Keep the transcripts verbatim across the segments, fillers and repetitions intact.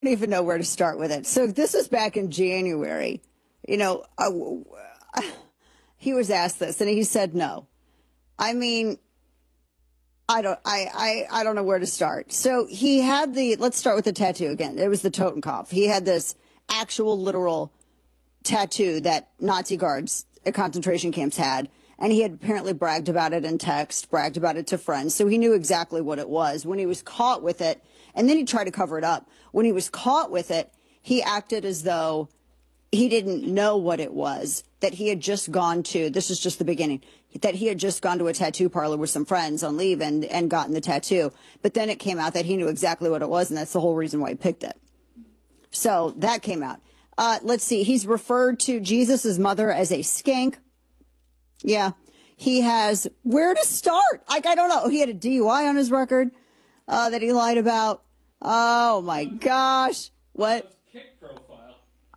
don't even know where to start with it. So this was back in January. You know, uh, he was asked this, and he said no. I mean, I don't, I, I, I don't know where to start. So he had the. Let's start with the tattoo again. It was the Totenkopf. He had this actual, literal tattoo that Nazi guards at concentration camps had, and he had apparently bragged about it in text, bragged about it to friends, so he knew exactly what it was. When he was caught with it, and then he tried to cover it up. When he was caught with it, he acted as though he didn't know what it was, that he had just gone to, this is just the beginning, that he had just gone to a tattoo parlor with some friends on leave and, and gotten the tattoo. But then it came out that he knew exactly what it was, and that's the whole reason why he picked it. So that came out. Uh, let's see. He's referred to Jesus' mother as a skank. Yeah. He has, where to start? Like, I don't know. He had a D U I on his record uh, that he lied about. Oh, my gosh. What? Kick profile.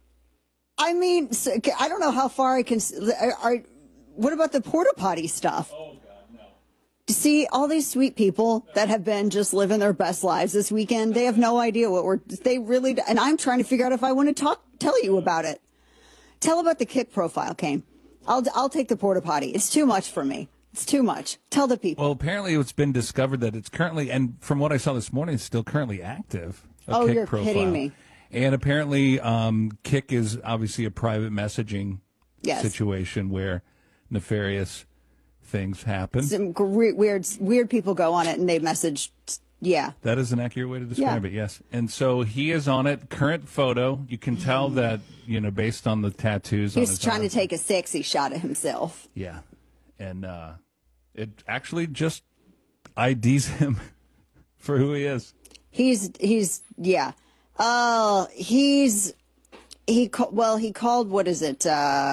I mean, I don't know how far I can. Are, are, what about the porta potty stuff? Oh, God, no. See, all these sweet people that have been just living their best lives this weekend, they have no idea what we're, they really, and I'm trying to figure out if I want to talk, tell you about it. Tell about the kick profile, Kane. I'll, I'll take the porta potty. It's too much for me. It's too much. Tell the people. Well, apparently it's been discovered that it's currently, and from what I saw this morning, it's still currently active. A oh, Kick you're profile. kidding me. And apparently um, Kick is obviously a private messaging yes. situation where nefarious things happen. Some weird, weird, weird people go on it and they message. Yeah. That is an accurate way to describe yeah. it, yes. And so he is on it. Current photo. You can tell that, you know, based on the tattoos. He's on his trying arm. to take a sexy shot of himself. Yeah. And uh, it actually just I Ds him for who he is. He's, he's, yeah. Uh, he's, he, well, he called, what is it, uh,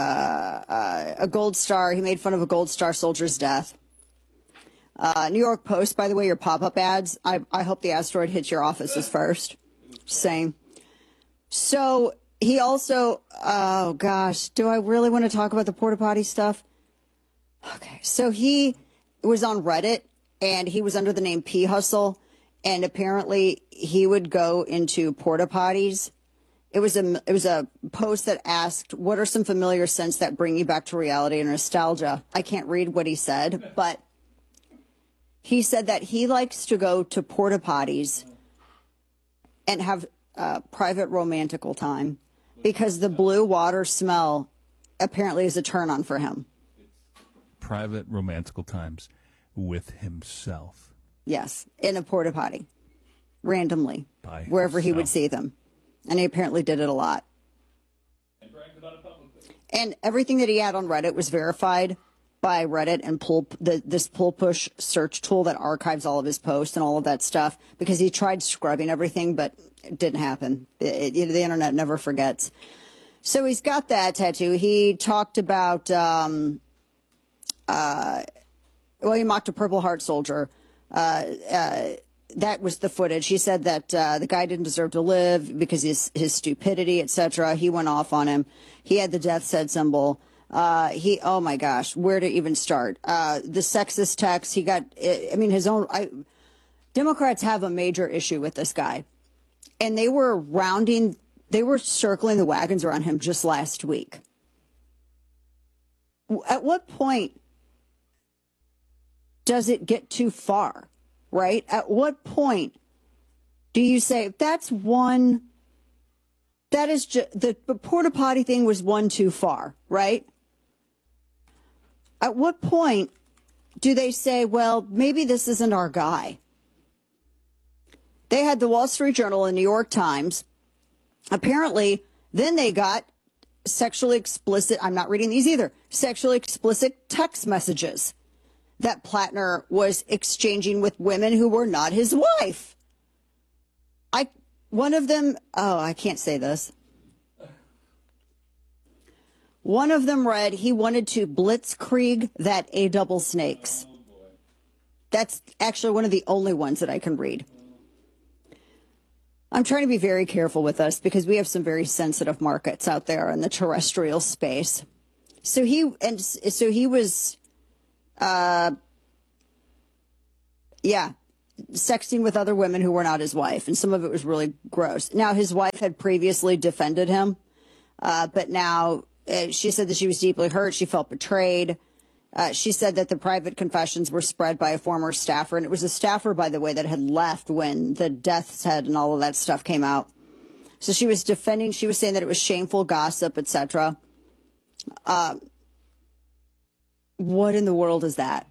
uh, a gold star. He made fun of a gold star soldier's death. Uh, New York Post, by the way, your pop-up ads, I, I hope the asteroid hits your offices first. Same. So he also, oh gosh, do I really want to talk about the porta potty stuff? Okay, so he was on Reddit and he was under the name P Hustle, and apparently he would go into porta potties. It was a it was a post that asked, "What are some familiar scents that bring you back to reality and nostalgia?" I can't read what he said, but he said that he likes to go to porta potties and have uh, private romantical time because the blue water smell apparently is a turn on for him. Private romantical times with himself. Yes, in a porta potty, randomly, By wherever himself. he would see them. And he apparently did it a lot. And bragged about it publicly. And everything that he had on Reddit was verified by Reddit and pull the, this pull push search tool that archives all of his posts and all of that stuff, because he tried scrubbing everything, but it didn't happen. It, it, the internet never forgets. So he's got that tattoo. He talked about, um, uh, well, he mocked a Purple Heart soldier. Uh, uh, that was the footage. He said that uh, the guy didn't deserve to live because his his stupidity, et cetera. He went off on him. He had the death's head symbol. Uh, he, oh my gosh, where to even start? Uh, the sexist text. He got. I mean, his own. I, Democrats have a major issue with this guy, and they were rounding. They were circling the wagons around him just last week. At what point does it get too far, right? At what point do you say that's one, that is just, the, the porta potty thing was one too far, right? At what point do they say, well, maybe this isn't our guy? They had the Wall Street Journal and New York Times. Apparently, then they got sexually explicit, I'm not reading these either, sexually explicit text messages that Plattner was exchanging with women who were not his wife. I, one of them, oh, I can't say this. One of them read, he wanted to blitzkrieg that A double snakes. That's actually one of the only ones that I can read. I'm trying to be very careful with this because we have some very sensitive markets out there in the terrestrial space. So he, and so he was, uh, yeah, sexting with other women who were not his wife, and some of it was really gross. Now, his wife had previously defended him, uh, but now uh, she said that she was deeply hurt. She felt betrayed. Uh, she said that the private confessions were spread by a former staffer, and it was a staffer, by the way, that had left when the death's head and all of that stuff came out. So she was defending, she was saying that it was shameful gossip, et cetera. Uh, what in the world is that?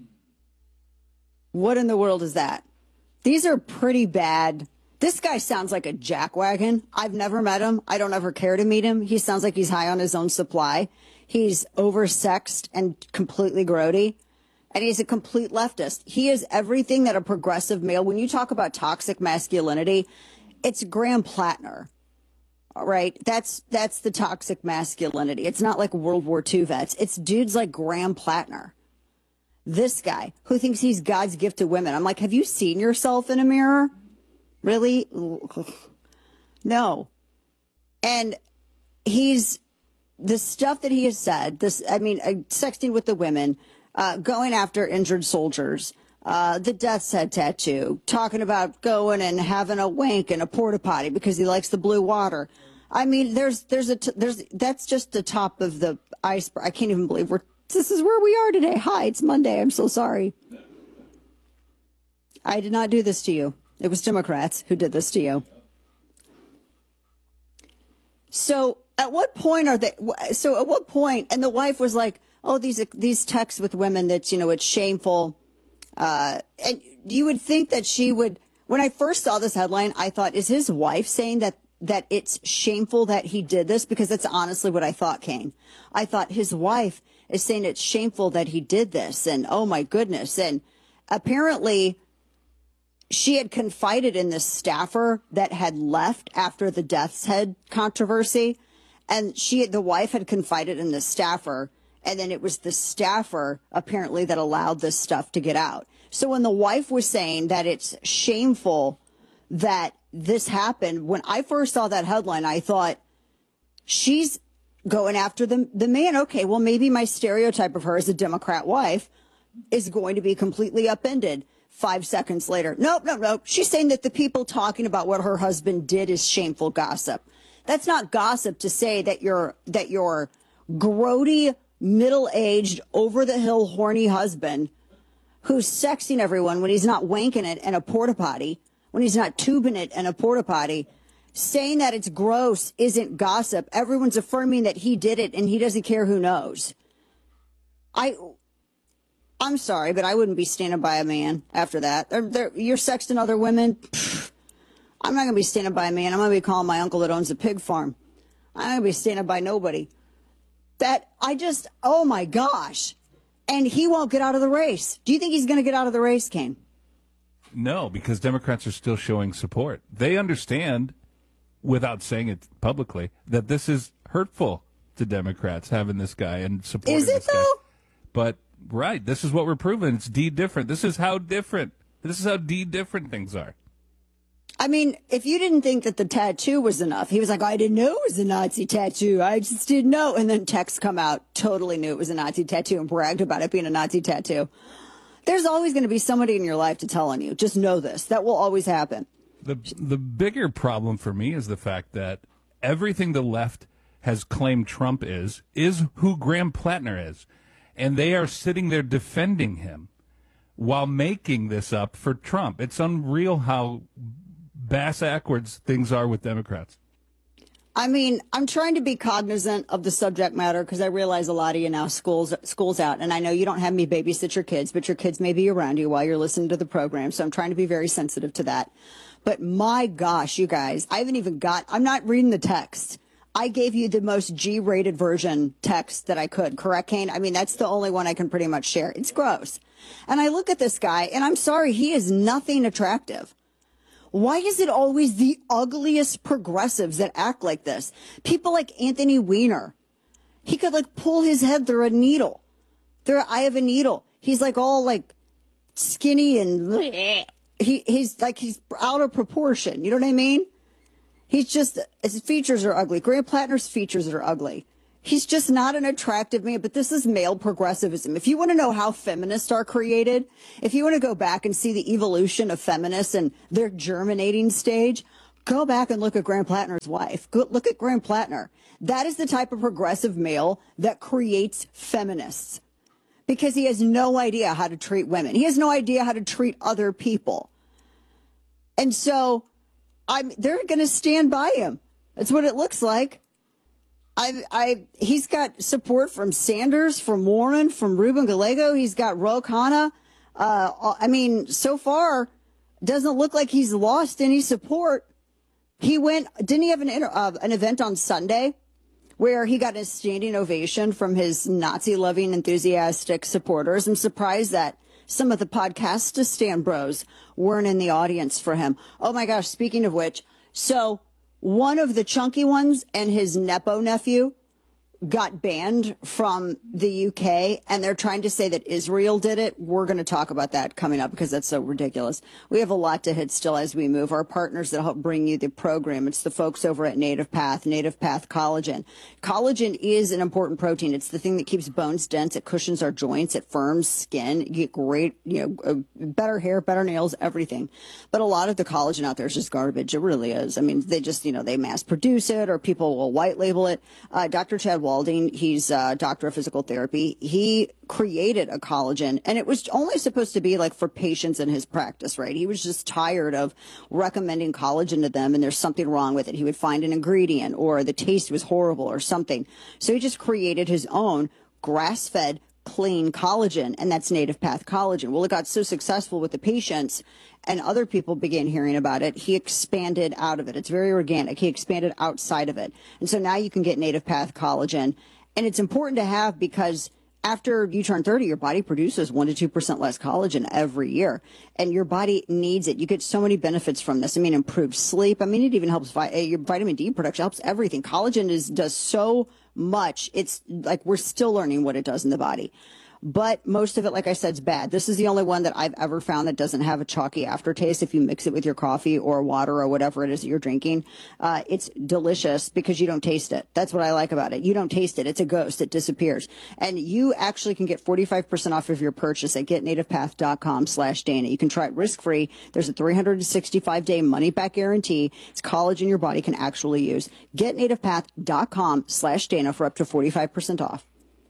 What in the world is that? These are pretty bad. This guy sounds like a jackwagon. I've never met him. I don't ever care to meet him. He sounds like he's high on his own supply. He's oversexed and completely grody. And he's a complete leftist. He is everything that a progressive male, when you talk about toxic masculinity, it's Graham Plattner. All right. That's that's the toxic masculinity. It's not like World War Two vets. It's dudes like Graham Plattner. This guy who thinks he's God's gift to women. I'm like, have you seen yourself in a mirror? Really? No. And he's the stuff that he has said, this, I mean, uh, sexting with the women, uh, going after injured soldiers, uh, the death's head tattoo, talking about going and having a wank in a porta potty because he likes the blue water. I mean, there's, there's a, t- there's, that's just the top of the iceberg. I can't even believe we're, this is where we are today. Hi, it's Monday. I'm so sorry. I did not do this to you. It was Democrats who did this to you. So at what point are they? So at what point? And the wife was like, "Oh, these these texts with women that you know it's shameful." Uh, and you would think that she would. When I first saw this headline, I thought, "Is his wife saying that that it's shameful that he did this?" Because that's honestly what I thought, Kane. I thought his wife is saying it's shameful that he did this, and oh my goodness, and apparently she had confided in this staffer that had left after the death's head controversy. And she, the wife had confided in the staffer. And then it was the staffer apparently that allowed this stuff to get out. So when the wife was saying that it's shameful that this happened, when I first saw that headline, I thought she's going after the, the man. Okay, well, maybe my stereotype of her as a Democrat wife is going to be completely upended. Five seconds later, nope, nope, nope. She's saying that the people talking about what her husband did is shameful gossip. That's not gossip to say that your that your grody, middle-aged, over-the-hill, horny husband who's sexing everyone when he's not wanking it in a porta potty, when he's not tubing it in a porta potty, saying that it's gross isn't gossip. Everyone's affirming that he did it and he doesn't care who knows. I. I'm sorry, but I wouldn't be standing by a man after that. They're, they're, you're sexting other women. Pfft, I'm not going to be standing by a man. I'm going to be calling my uncle that owns a pig farm. I'm not going to be standing by nobody. That I just, oh my gosh. And he won't get out of the race. Do you think he's going to get out of the race, Kane? No, because Democrats are still showing support. They understand, without saying it publicly, that this is hurtful to Democrats, having this guy and supporting Is it, this guy. though? But right, this is what we're proving. It's D different. This is how different. This is how D different things are. I mean, if you didn't think that the tattoo was enough, he was like, I didn't know it was a Nazi tattoo. I just didn't know. And then texts come out, totally knew it was a Nazi tattoo and bragged about it being a Nazi tattoo. There's always going to be somebody in your life to tell on you. Just know this. That will always happen. The the bigger problem for me is the fact that everything the left has claimed Trump is, is who Graham Plattner is. And they are sitting there defending him while making this up for Trump. It's unreal how bass-backwards things are with Democrats. I mean, I'm trying to be cognizant of the subject matter because I realize a lot of you now school's school's out, and I know you don't have me babysit your kids, but your kids may be around you while you're listening to the program, so I'm trying to be very sensitive to that. But my gosh, you guys, I haven't even got, I'm not reading the text. I gave you the most G-rated version text that I could, correct, Kane? I mean, that's the only one I can pretty much share. It's gross. And I look at this guy, and I'm sorry, he is nothing attractive. Why is it always the ugliest progressives that act like this? People like Anthony Weiner. He could, like, pull his head through a needle. Through an eye of a needle. He's, like, all, like, skinny and he he's, like, he's out of proportion. You know what I mean? He's just, his features are ugly. Graham Plattner's features are ugly. He's just not an attractive man, but this is male progressivism. If you want to know how feminists are created, if you want to go back and see the evolution of feminists and their germinating stage, go back and look at Graham Plattner's wife. Go, look at Graham Plattner. That is the type of progressive male that creates feminists because he has no idea how to treat women. He has no idea how to treat other people. And so I'm, they're going to stand by him. That's what it looks like. I, I, he's got support from Sanders, from Warren, from Ruben Gallego. He's got Ro Khanna. Uh, I mean, so far, doesn't look like he's lost any support. He went, didn't he have an, inter, uh, an event on Sunday where he got a standing ovation from his Nazi-loving, enthusiastic supporters? I'm surprised that some of the Podcastistan bros weren't in the audience for him. Oh my gosh, speaking of which, so one of the chunky ones and his Nepo nephew got banned from the U K, and they're trying to say that Israel did it. We're going to talk about that coming up because that's so ridiculous. We have a lot to hit still as we move. Our partners that help bring you the program, it's the folks over at Native Path, Native Path Collagen. Collagen is an important protein. It's the thing that keeps bones dense. It cushions our joints. It firms skin. You get great, you know, uh, better hair, better nails, everything. But a lot of the collagen out there is just garbage. It really is. I mean, they just, you know, they mass produce it or people will white label it. Uh, Doctor Chad Walding, he's a doctor of physical therapy. He created a collagen, and it was only supposed to be like for patients in his practice, right? He was just tired of recommending collagen to them, and there's something wrong with it. He would find an ingredient, or the taste was horrible, or something. So he just created his own grass-fed, clean collagen, and that's Native Path Collagen. Well, it got so successful with the patients, and other people began hearing about it, he expanded out of it. It's very organic. He expanded outside of it. And so now you can get Native Path Collagen. And it's important to have because after you turn thirty, your body produces one to two percent less collagen every year. And your body needs it. You get so many benefits from this. I mean, improved sleep. I mean, it even helps vi- your vitamin D production, helps everything. Collagen is does so much. It's like we're still learning what it does in the body. But most of it, like I said, is bad. This is the only one that I've ever found that doesn't have a chalky aftertaste if you mix it with your coffee or water or whatever it is that you're drinking. Uh, it's delicious because you don't taste it. That's what I like about it. You don't taste it. It's a ghost. It disappears. And you actually can get forty-five percent off of your purchase at getnativepath.com slash Dana. You can try it risk-free. There's a three hundred sixty-five day money-back guarantee. It's collagen your body can actually use. Getnativepath.com slash Dana for up to forty-five percent off.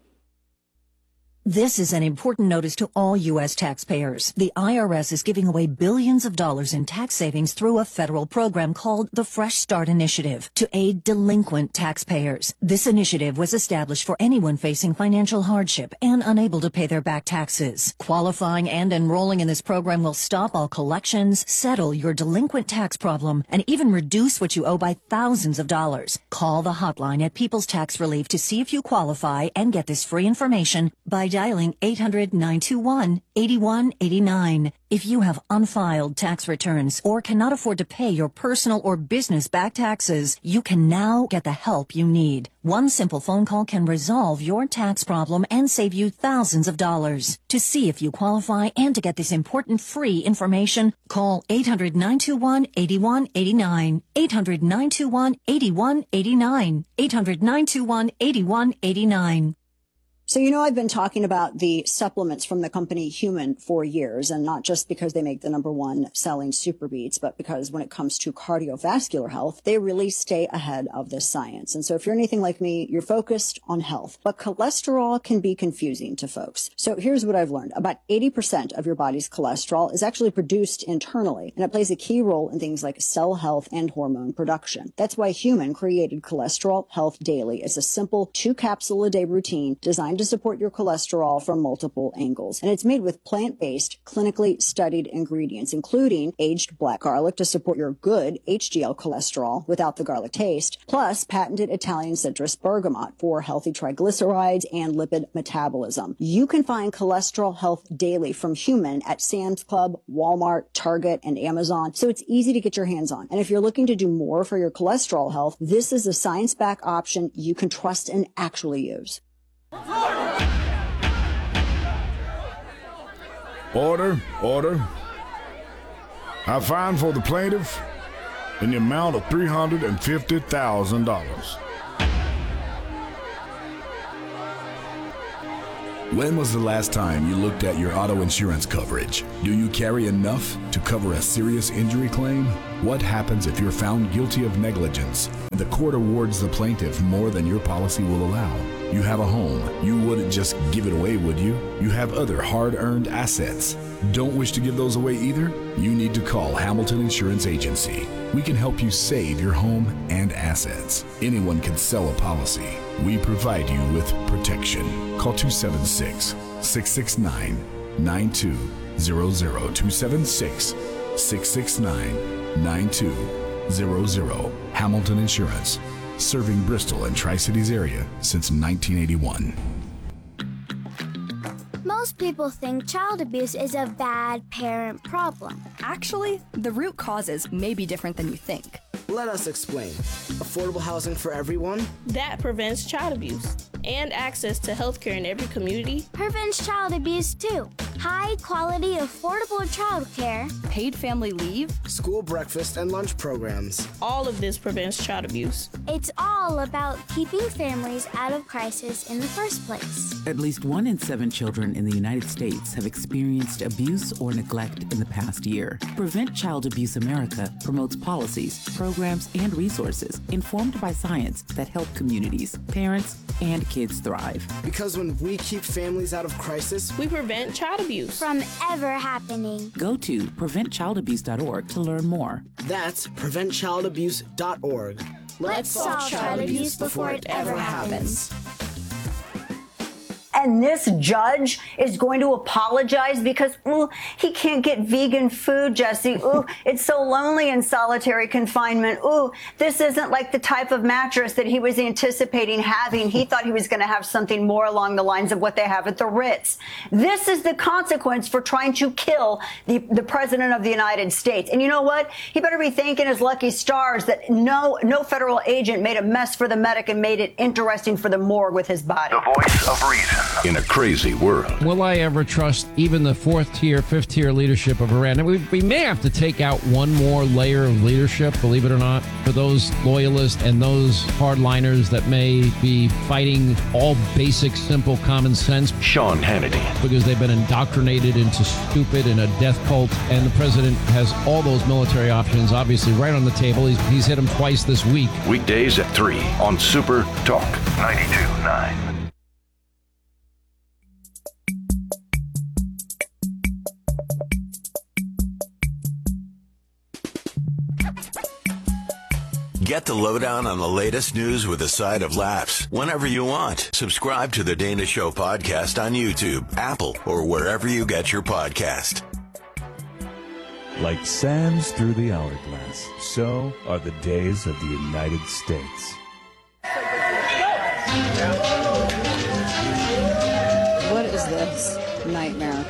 This is an important notice to all U S taxpayers. The I R S is giving away billions of dollars in tax savings through a federal program called the Fresh Start Initiative to aid delinquent taxpayers. This initiative was established for anyone facing financial hardship and unable to pay their back taxes. Qualifying and enrolling in this program will stop all collections, settle your delinquent tax problem, and even reduce what you owe by thousands of dollars. Call the hotline at People's Tax Relief to see if you qualify and get this free information by dialing eight hundred, nine two one, eight one eight nine. If you have unfiled tax returns or cannot afford to pay your personal or business back taxes, you can now get the help you need. One simple phone call can resolve your tax problem and save you thousands of dollars. To see if you qualify and to get this important free information, call eight hundred, nine two one, eight one eight nine, eight hundred, nine two one, eight one eight nine, eight hundred, nine two one, eight one eight nine. So, you know, I've been talking about the supplements from the company Human for years, and not just because they make the number one selling Super Beats, but because when it comes to cardiovascular health, they really stay ahead of the science. And so if you're anything like me, you're focused on health, but cholesterol can be confusing to folks. So here's what I've learned. About eighty percent of your body's cholesterol is actually produced internally, and it plays a key role in things like cell health and hormone production. That's why Human created Cholesterol Health Daily. It's a simple two capsule a day routine designed to support your cholesterol from multiple angles. And it's made with plant-based, clinically studied ingredients, including aged black garlic to support your good H D L cholesterol without the garlic taste, plus patented Italian citrus bergamot for healthy triglycerides and lipid metabolism. You can find Cholesterol Health Daily from Human at Sam's Club, Walmart, Target, and Amazon, so it's easy to get your hands on. And if you're looking to do more for your cholesterol health, this is a science-backed option you can trust and actually use. Order, order. I find for the plaintiff in the amount of three hundred fifty thousand dollars. When was the last time you looked at your auto insurance coverage? Do you carry enough to cover a serious injury claim? What happens if you're found guilty of negligence and the court awards the plaintiff more than your policy will allow? You have a home. You wouldn't just give it away, would you? You have other hard-earned assets. Don't wish to give those away either? You need to call Hamilton Insurance Agency. We can help you save your home and assets. Anyone can sell a policy. We provide you with protection. Call two seven six, six six nine, nine two zero zero. two seven six, six six nine, nine two zero zero. Hamilton Insurance, serving Bristol and Tri-Cities area since nineteen eighty-one. Most people think child abuse is a bad parent problem. Actually, the root causes may be different than you think. Let us explain. Affordable housing for everyone? That prevents child abuse and access to healthcare in every community. Prevents child abuse too. High quality, affordable childcare. Paid family leave. School breakfast and lunch programs. All of this prevents child abuse. It's all about keeping families out of crisis in the first place. At least one in seven children in the United States have experienced abuse or neglect in the past year. Prevent Child Abuse America promotes policies, programs, and resources informed by science that help communities, parents, and kids thrive. Because when we keep families out of crisis, we prevent child abuse from ever happening. Go to prevent child abuse dot org to learn more. That's prevent child abuse dot org. Let's solve child abuse before it ever happens. And this judge is going to apologize because, ooh, he can't get vegan food, Jesse. Ooh, it's so lonely in solitary confinement. Ooh, this isn't like the type of mattress that he was anticipating having. He thought he was going to have something more along the lines of what they have at the Ritz. This is the consequence for trying to kill the, the president of the United States. And you know what? He better be thanking his lucky stars that no, no federal agent made a mess for the medic and made it interesting for the morgue with his body. The voice of reason in a crazy world. Will I ever trust even the fourth tier, fifth tier leadership of Iran? And we, we may have to take out one more layer of leadership, believe it or not, for those loyalists and those hardliners that may be fighting all basic, simple common sense. Sean Hannity. Because they've been indoctrinated into stupid and a death cult. And the president has all those military options, obviously, right on the table. He's, he's hit them twice this week. Weekdays at three on Super Talk ninety-two point nine. Get the lowdown on the latest news with a side of laughs whenever you want. Subscribe to the Dana Show podcast on YouTube, Apple, or wherever you get your podcast. Like sands through the hourglass, so are the days of the United States. What is this nightmare?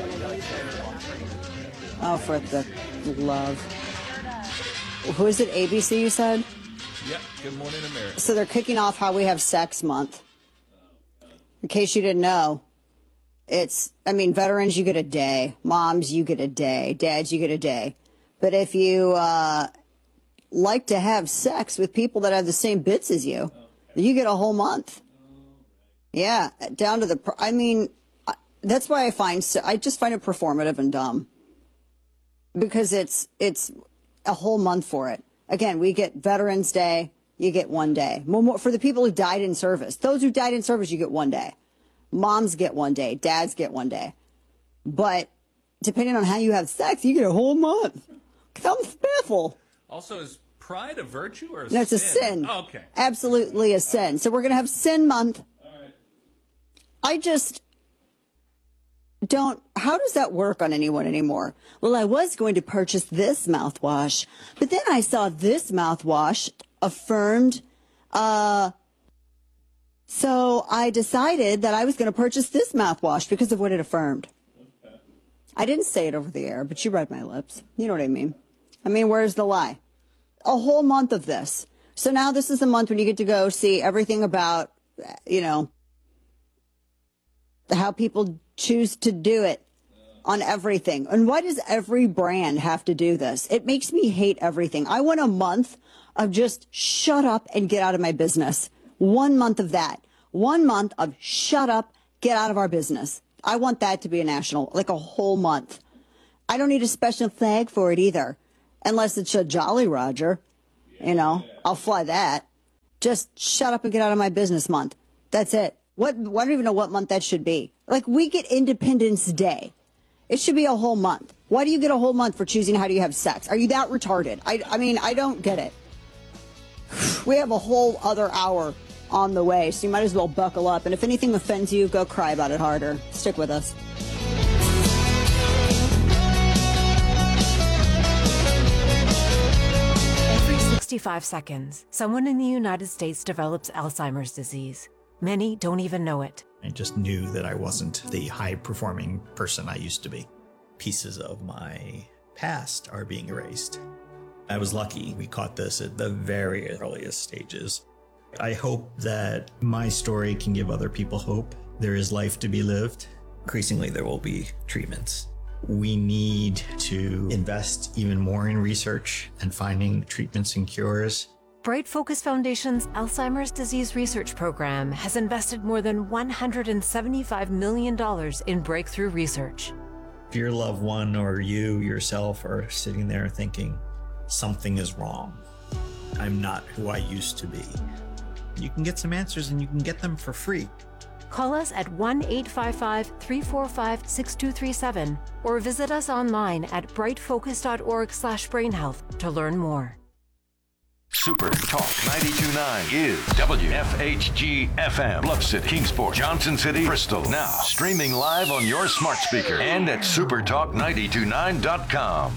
Oh, for the love. Who is it? A B C, you said? Yep. Good Morning America. So they're kicking off How We Have Sex Month. In case you didn't know, it's, I mean, veterans, you get a day. Moms, you get a day. Dads, you get a day. But if you uh, like to have sex with people that have the same bits as you, you get a whole month. Yeah, down to the, I mean, that's why I find, I just find it performative and dumb. Because it's, it's a whole month for it. Again, we get Veterans Day, you get one day. For the people who died in service, those who died in service, you get one day. Moms get one day, dads get one day. But depending on how you have sex, you get a whole month. I'm baffled. Also, is pride a virtue or a no, sin? it's a sin. Oh, okay. Absolutely a sin. So we're going to have Sin Month. All right. I just don't, how does that work on anyone anymore? Well, I was going to purchase this mouthwash, but then I saw this mouthwash affirmed. Uh, so I decided that I was going to purchase this mouthwash because of what it affirmed. Okay. I didn't say it over the air, but you read my lips. You know what I mean? I mean, where's the lie? A whole month of this. So now this is the month when you get to go see everything about, you know, how people choose to do it on everything. And why does every brand have to do this? It makes me hate everything. I want a month of just shut up and get out of my business. One month of that. One month of shut up, get out of our business. I want that to be a national, like a whole month. I don't need a special flag for it either, unless it's a Jolly Roger. You know, I'll fly that. Just shut up and get out of my business month. That's it. What? I don't even know what month that should be. Like, we get Independence Day. It should be a whole month. Why do you get a whole month for choosing how do you have sex? Are you that retarded? I, I mean, I don't get it. We have a whole other hour on the way, so you might as well buckle up. And if anything offends you, go cry about it harder. Stick with us. Every sixty-five seconds, someone in the United States develops Alzheimer's disease. Many don't even know it. I just knew that I wasn't the high-performing person I used to be. Pieces of my past are being erased. I was lucky we caught this at the very earliest stages. I hope that my story can give other people hope. There is life to be lived. Increasingly, there will be treatments. We need to invest even more in research and finding treatments and cures. Bright Focus Foundation's Alzheimer's Disease Research Program has invested more than one hundred seventy-five million dollars in breakthrough research. If your loved one or you yourself are sitting there thinking, something is wrong, I'm not who I used to be, you can get some answers and you can get them for free. Call us at one eight five five, three four five, six two three seven or visit us online at brightfocus.org slash brainhealth to learn more. Super Talk ninety-two point nine is W F H G F M, Bluff City, Kingsport, Johnson City, Bristol. Now streaming live on your smart speaker and at super talk nine two nine dot com.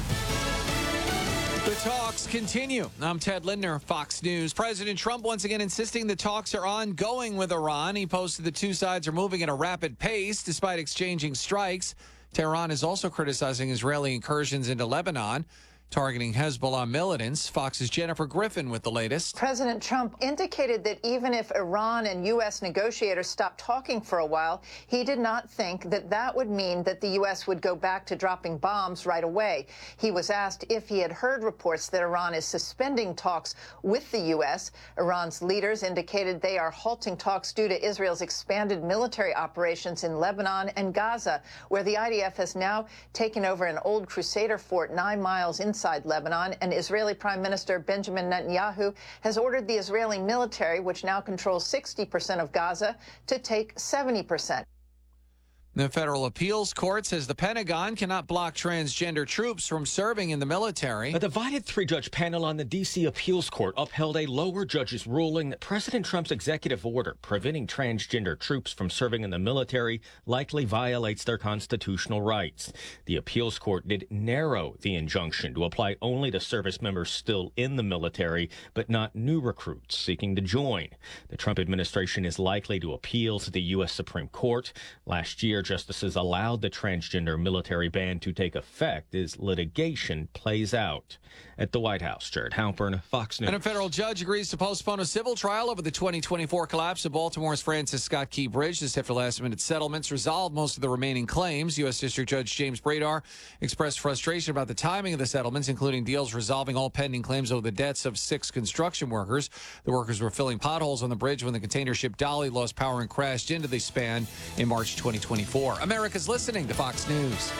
The talks continue. I'm Ted Lindner, Fox News. President Trump once again insisting the talks are ongoing with Iran. He posted the two sides are moving at a rapid pace despite exchanging strikes. Tehran is also criticizing Israeli incursions into Lebanon, targeting Hezbollah militants. Fox's Jennifer Griffin with the latest. President Trump indicated that even if Iran and U S negotiators stopped talking for a while, he did not think that that would mean that the U S would go back to dropping bombs right away. He was asked if he had heard reports that Iran is suspending talks with the U S. Iran's leaders indicated they are halting talks due to Israel's expanded military operations in Lebanon and Gaza, where the I D F has now taken over an old Crusader fort nine miles inside Lebanon, and Israeli Prime Minister Benjamin Netanyahu has ordered the Israeli military, which now controls sixty percent of Gaza, to take seventy percent. The federal appeals court says the Pentagon cannot block transgender troops from serving in the military. A divided three-judge panel on the D C appeals court upheld a lower judge's ruling that President Trump's executive order preventing transgender troops from serving in the military likely violates their constitutional rights. The appeals court did narrow the injunction to apply only to service members still in the military, but not new recruits seeking to join. The Trump administration is likely to appeal to the U S Supreme Court. Last year, justices allowed the transgender military ban to take effect as litigation plays out. At the White House, Jared Halpern, Fox News. And a federal judge agrees to postpone a civil trial over the twenty twenty-four collapse of Baltimore's Francis Scott Key Bridge. This after last-minute settlements resolved most of the remaining claims. U S District Judge James Bradar expressed frustration about the timing of the settlements, including deals resolving all pending claims over the deaths of six construction workers. The workers were filling potholes on the bridge when the container ship Dolly lost power and crashed into the span in March twenty twenty-four. America's listening to Fox News.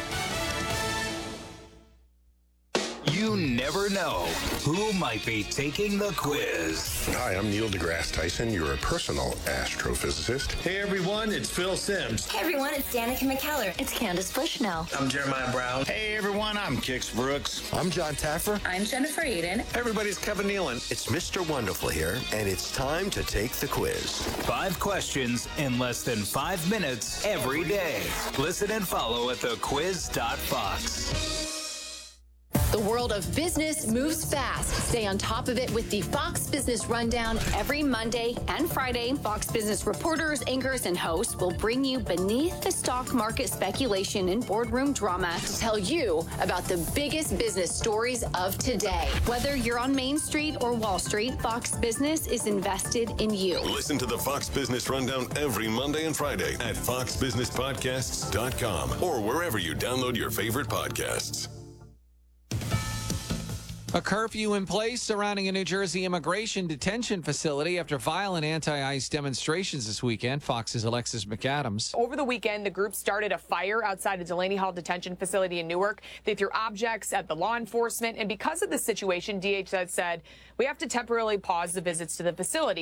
You never know who might be taking the quiz. Hi, I'm Neil deGrasse Tyson, your personal astrophysicist. Hey everyone, it's Phil Sims. Hey everyone, it's Danica McKellar. It's Candace Bushnell. I'm Jeremiah Brown. Hey everyone, I'm Kix Brooks. I'm John Taffer. I'm Jennifer Eden. Hey everybody, it's Kevin Nealon. It's Mister Wonderful here, and it's time to take the quiz. Five questions in less than five minutes every day. Listen and follow at the quiz dot fox. The world of business moves fast. Stay on top of it with the Fox Business Rundown every Monday and Friday. Fox Business reporters, anchors, and hosts will bring you beneath the stock market speculation and boardroom drama to tell you about the biggest business stories of today. Whether you're on Main Street or Wall Street, Fox Business is invested in you. Listen to the Fox Business Rundown every Monday and Friday at fox business podcasts dot com or wherever you download your favorite podcasts. A curfew in place surrounding a New Jersey immigration detention facility after violent anti-ICE demonstrations this weekend. Fox's Alexis McAdams. Over the weekend, the group started a fire outside a Delaney Hall detention facility in Newark. They threw objects at the law enforcement. And because of the situation, D H S said, we have to temporarily pause the visits to the facility.